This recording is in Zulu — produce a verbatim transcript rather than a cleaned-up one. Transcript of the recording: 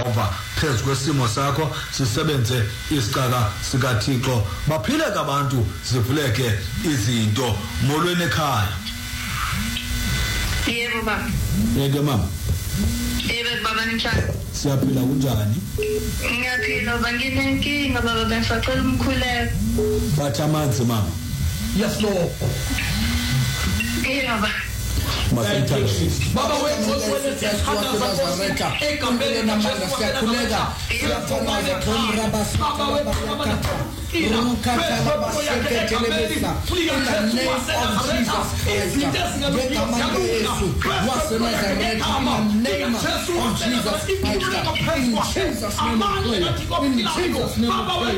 Jehova phezu kwesimo sakho sisebenze isicaka sikaThixo baphileke abantu zivuleke izinto molweni ekhaya. Yebo baba. Yeke mama. Yebo baba njani? Siyaphila kunjani? Ngiyaphila banginenkinga baba bengisacela umkhuleko. Bathi amanzi mama. Yes Lord. Yebo baba. Baba wethu wethu siyahamba egambeni namandla siyakhuleka siyathokoza khona baba wethu baba in the name of Jesus Christ, in Jesus' name, in Jesus' name.